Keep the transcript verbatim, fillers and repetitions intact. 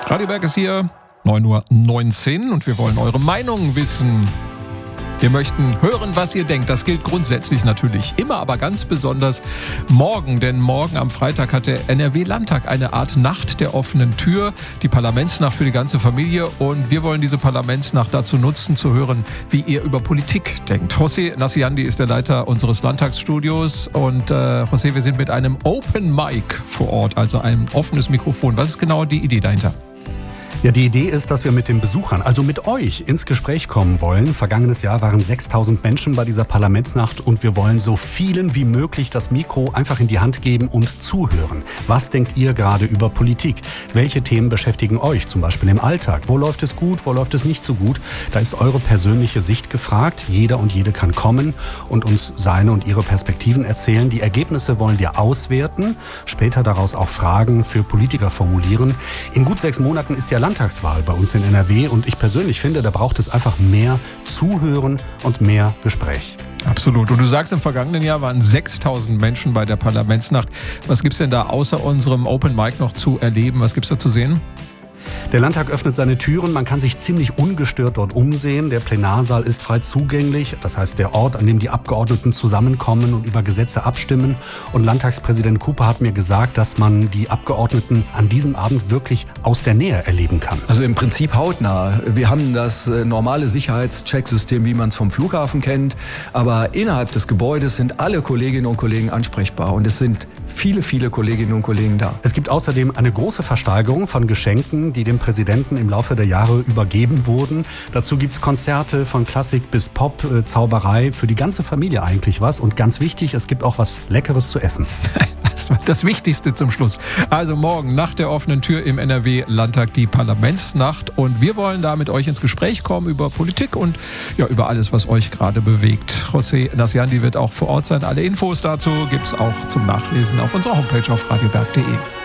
Radio Berg ist hier, neun Uhr neunzehn und wir wollen eure Meinung wissen. Wir möchten hören, was ihr denkt. Das gilt grundsätzlich natürlich immer, aber ganz besonders morgen. Denn morgen am Freitag hat der N R W-Landtag eine Art Nacht der offenen Tür, die Parlamentsnacht für die ganze Familie. Und wir wollen diese Parlamentsnacht dazu nutzen, zu hören, wie ihr über Politik denkt. José Nassiandi ist der Leiter unseres Landtagsstudios. Und äh, José, wir sind mit einem Open Mic vor Ort, also ein offenes Mikrofon. Was ist genau die Idee dahinter? Ja, die Idee ist, dass wir mit den Besuchern, also mit euch, ins Gespräch kommen wollen. Vergangenes Jahr waren sechstausend Menschen bei dieser Parlamentsnacht und wir wollen so vielen wie möglich das Mikro einfach in die Hand geben und zuhören. Was denkt ihr gerade über Politik? Welche Themen beschäftigen euch, zum Beispiel im Alltag? Wo läuft es gut, wo läuft es nicht so gut? Da ist eure persönliche Sicht gefragt. Jeder und jede kann kommen und uns seine und ihre Perspektiven erzählen. Die Ergebnisse wollen wir auswerten, später daraus auch Fragen für Politiker formulieren. In gut sechs Monaten ist ja Landtagswahl bei uns in N R W und ich persönlich finde, da braucht es einfach mehr Zuhören und mehr Gespräch. Absolut. Und du sagst, im vergangenen Jahr waren sechstausend Menschen bei der Parlamentsnacht. Was gibt's denn da außer unserem Open Mic noch zu erleben? Was gibt's da zu sehen? Der Landtag öffnet seine Türen, man kann sich ziemlich ungestört dort umsehen. Der Plenarsaal ist frei zugänglich, das heißt der Ort, an dem die Abgeordneten zusammenkommen und über Gesetze abstimmen. Und Landtagspräsident Cooper hat mir gesagt, dass man die Abgeordneten an diesem Abend wirklich aus der Nähe erleben kann. Also im Prinzip hautnah. Wir haben das normale Sicherheitschecksystem, wie man es vom Flughafen kennt, aber innerhalb des Gebäudes sind alle Kolleginnen und Kollegen ansprechbar und es sind viele, viele Kolleginnen und Kollegen da. Es gibt außerdem eine große Versteigerung von Geschenken, die dem Präsidenten im Laufe der Jahre übergeben wurden. Dazu gibt es Konzerte von Klassik bis Pop, äh, Zauberei, für die ganze Familie eigentlich was. Und ganz wichtig, es gibt auch was Leckeres zu essen. Das war das Wichtigste zum Schluss. Also morgen nach der offenen Tür im N R W-Landtag die Parlamentsnacht. Und wir wollen da mit euch ins Gespräch kommen über Politik und ja, über alles, was euch gerade bewegt. José Nassiandi wird auch vor Ort sein. Alle Infos dazu gibt es auch zum Nachlesen auf unserer Homepage auf radioberg punkt de.